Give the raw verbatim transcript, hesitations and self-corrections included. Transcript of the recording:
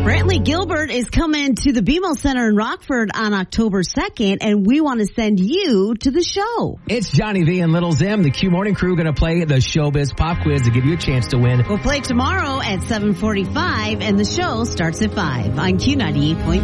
Brantley Gilbert is coming to the B M O Center in Rockford on October second, and we want to send you to the show. It's Johnny V and Little Zim. The Q Morning Crew going to play the Showbiz Pop Quiz to give you a chance to win. We'll play tomorrow at seven forty-five, and the show starts at five on Q ninety-eight point five.